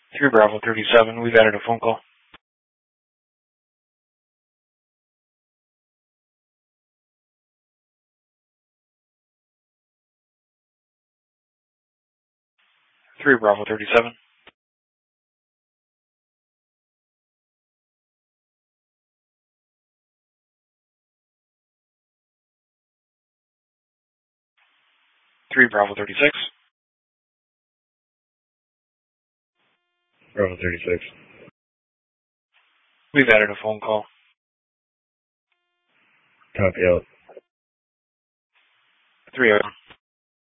3 Bravo 37, we've added a phone call. Three Bravo 37. Three Bravo 36. Bravo 36. We've added a phone call. Copy out. 3